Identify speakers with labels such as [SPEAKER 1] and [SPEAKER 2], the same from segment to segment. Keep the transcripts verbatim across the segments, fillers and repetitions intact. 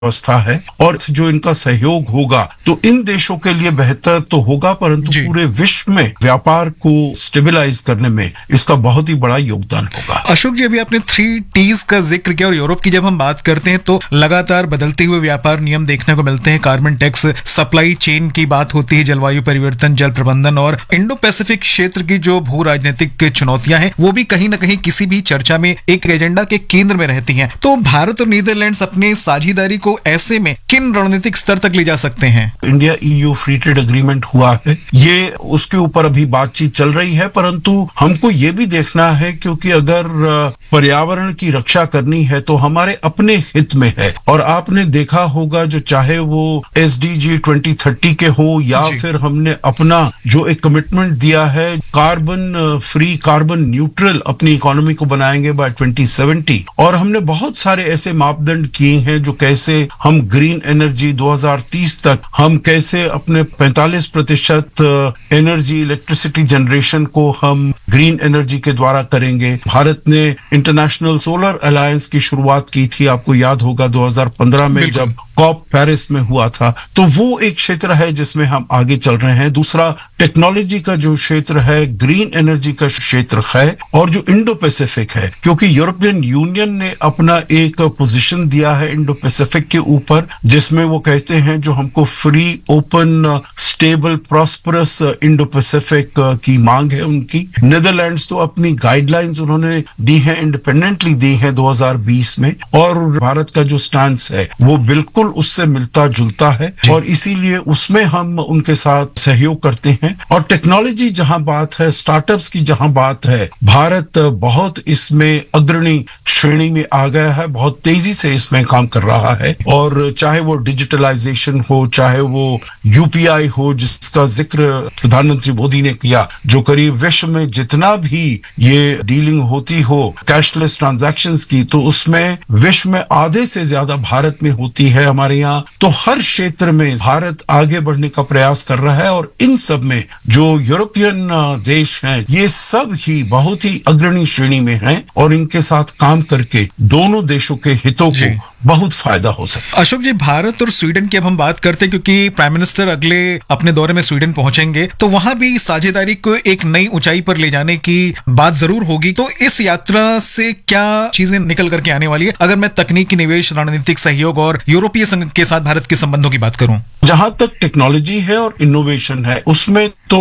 [SPEAKER 1] व्यवस्था है और जो इनका सहयोग होगा तो इन देशों के लिए बेहतर तो होगा, परंतु पूरे विश्व में व्यापार को स्टेबलाइज करने में इसका बहुत ही बड़ा योगदान होगा।
[SPEAKER 2] अशोक जी, अभी आपने थ्री टीज का जिक्र किया और यूरोप की जब हम बात करते हैं तो लगातार बदलते हुए व्यापार नियम देखने को मिलते हैं। कार्बन टैक्स, सप्लाई चेन की बात होती है, जलवायु परिवर्तन, जल प्रबंधन और इंडो पैसिफिक क्षेत्र की जो भू राजनीतिक चुनौतियां हैं वो भी कहीं ना कहीं किसी भी चर्चा में एक एजेंडा के केंद्र में रहती हैं। तो भारत और नीदरलैंड्स अपने साझेदारी को ऐसे में किन रणनीतिक स्तर तक ले जा सकते हैं?
[SPEAKER 1] India EU free trade agreement हुआ है, ये उसके ऊपर अभी बातचीत चल रही है, परंतु हमको ये भी देखना है क्योंकि अगर पर्यावरण की रक्षा करनी है तो हमारे अपने हित में है। और आपने देखा होगा जो चाहे वो S D G twenty thirty के हो या फिर हमने अपना जो एक कमिटमेंट दिया है कार्बन फ्री, कार्बन न्यूट्रल अपनी इकोनॉमी को बनाएंगे बाय ट्वेंटी सेवेंटी, और हमने बहुत सारे ऐसे मापदंड किए हैं जो कैसे हम ग्रीन एनर्जी दो हज़ार तीस तक हम कैसे अपने पैंतालीस प्रतिशत एनर्जी इलेक्ट्रिसिटी जनरेशन को हम ग्रीन एनर्जी के द्वारा करेंगे। भारत ने इंटरनेशनल सोलर अलायंस की शुरुआत की थी, आपको याद होगा दो हज़ार पंद्रह में जब कॉप पेरिस में हुआ था। तो वो एक क्षेत्र है जिसमें हम आगे चल रहे हैं। दूसरा टेक्नोलॉजी का जो क्षेत्र है, ग्रीन एनर्जी का क्षेत्र है, और जो इंडो पैसिफिक है, क्योंकि यूरोपियन यूनियन ने अपना एक पोजीशन दिया है इंडो पैसिफिक के ऊपर जिसमें वो कहते हैं जो हमको free, open, stable, prosperous Indo Pacific की मांग है उनकी। नीदरलैंड्स तो अपनी गाइडलाइंस उन्होंने दी है, इंडिपेंडेंटली दी है दो हज़ार बीस में, और भारत का जो स्टांस है वो बिल्कुल उससे मिलता जुलता है और इसीलिए उसमें हम उनके साथ सहयोग करते हैं। और टेक्नोलॉजी जहां बात है, स्टार्टअप्स की जहां बात है, भारत बहुत इसमें अग्रणी श्रेणी में आ गया है, बहुत तेजी से इसमें काम कर रहा है। और चाहे वो डिजिटलाइजेशन हो, चाहे वो यूपीआई हो जिसका जिक्र प्रधानमंत्री मोदी ने किया, जो करीब विश्व में जितना भी ये डीलिंग होती हो कैशलेस ट्रांजैक्शंस की, तो उसमें विश्व में आधे से ज्यादा भारत में होती है हमारे यहाँ। तो हर क्षेत्र में भारत आगे बढ़ने का प्रयास कर रहा है और इन सब में जो यूरोपियन देश हैं ये सब ही बहुत ही अग्रणी श्रेणी में हैं और इनके साथ काम करके दोनों देशों के हितों को बहुत फायदा हो सकता है।
[SPEAKER 2] अशोक जी, भारत और स्वीडन की अब हम बात करते हैं क्योंकि प्राइम मिनिस्टर अगले अपने दौरे में स्वीडन पहुंचेंगे, तो वहां भी साझेदारी को एक नई ऊंचाई पर ले जाने की बात जरूर होगी। तो इस यात्रा से क्या चीजें निकल करके आने वाली है अगर मैं तकनीकी निवेश, रणनीतिक सहयोग और यूरोपीय संघ के साथ भारत के संबंधों की बात करूं?
[SPEAKER 1] जहां तक टेक्नोलॉजी है और इनोवेशन है उसमें तो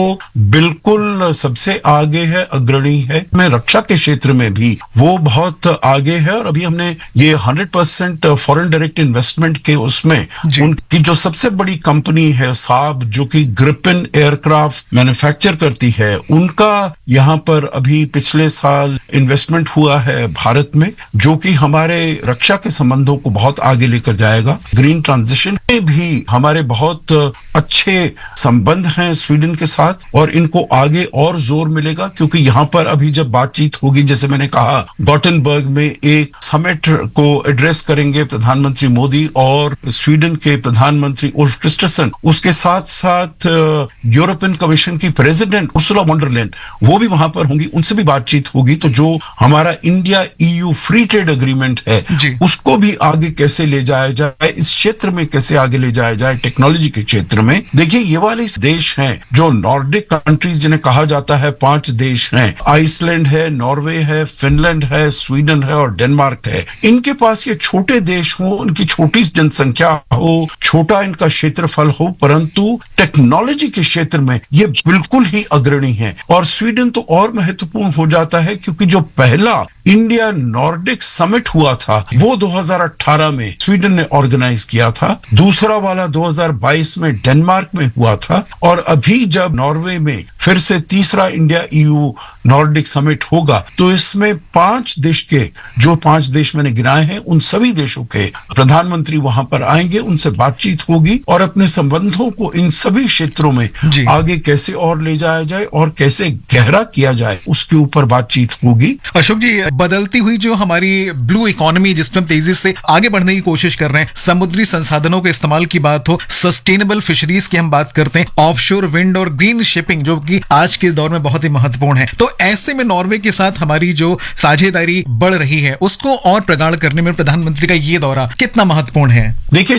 [SPEAKER 1] बिल्कुल सबसे आगे है, अग्रणी है। मैं रक्षा के क्षेत्र में भी वो बहुत आगे है और अभी हमने ये hundred percent foreign direct investment के उसमें उनकी जो सबसे बड़ी कंपनी है साब, जो कि ग्रिपिन एयरक्राफ्ट मैन्युफैक्चर करती है, उनका यहाँ पर अभी पिछले साल इन्वेस्टमेंट हुआ है भारत में, जो कि हमारे रक्षा के संबंधों को बहुत आगे लेकर जाएगा। ग्रीन ट्रांजिशन में भी हमारे बहुत अच्छे संबंध हैं स्वीडन के साथ और इनको आगे और जोर मिलेगा क्योंकि यहाँ पर अभी जब बातचीत होगी, जैसे मैंने कहा, गॉटेनबर्ग में एक समिट को एड्रेस करेंगे प्रधानमंत्री मोदी और स्वीडन के प्रधानमंत्री उल्फ क्रिस्टरसन, उसके साथ साथ यूरोपियन कमीशन की प्रेसिडेंट उर्सुला वॉन डर लेयन वो भी वहां पर होंगी, उनसे भी बातचीत होगी। तो जो हमारा India EU free trade agreement है उसको भी आगे कैसे ले जाया जाए, इस क्षेत्र में कैसे आगे ले जाया जाए, टेक्नोलॉजी के क्षेत्र में। देखिए, ये वाले देश हैं जो नॉर्डिक कंट्रीज जिन्हें कहा जाता है, पांच देश हैं, आइसलैंड है, नॉर्वे है, फिनलैंड है, स्वीडन है और डेनमार्क है। इनके पास ये छोटे देश हो, उनकी छोटी जनसंख्या हो, छोटा इनका क्षेत्रफल हो, परंतु टेक्नोलॉजी के क्षेत्र में ये बिल्कुल ही अग्रणी है। और स्वीडन तो और महत्वपूर्ण हो जाता है क्योंकि जो पहला इंडिया नॉर्डिक समिट हुआ था वो दो हज़ार अठारह में स्वीडन ने ऑर्गेनाइज किया था, दूसरा वाला दो हज़ार बाईस में डेनमार्क में हुआ था, और अभी जब नॉर्वे में फिर से तीसरा इंडिया ईयू नॉर्डिक समिट होगा तो इसमें पांच देश के, जो पांच देश मैंने गिनाए हैं, उन सभी देशों के प्रधानमंत्री वहां पर आएंगे, उनसे बातचीत होगी और अपने संबंधों को इन सभी क्षेत्रों में आगे कैसे और ले जाया जाए और कैसे गहरा किया जाए उसके ऊपर बातचीत होगी।
[SPEAKER 2] अशोक जी, बदलती हुई जो हमारी ब्लू इकोनॉमी जिसमें तेजी से आगे बढ़ने की कोशिश कर रहे हैं, समुद्री संसाधनों के इस्तेमाल की बात हो, सस्टेनेबल फिशरीज की हम बात करते हैं, ऑफशोर विंड और ग्रीन शिपिंग जो कि कि आज के दौर में बहुत ही महत्वपूर्ण है। तो ऐसे में नॉर्वे के साथ हमारी जो साझेदारी बढ़ रही है उसको और प्रगाढ़ करने में प्रधानमंत्री का ये दौरा कितना महत्वपूर्ण है?
[SPEAKER 1] देखिए,